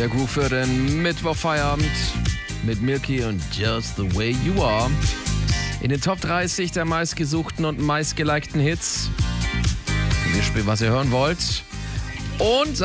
Der Groove für den Mittwochfeierabend mit Milky und Just the Way You Are. In den Top 30 der meistgesuchten und meistgelikten Hits. Wir spielen, was ihr hören wollt. Und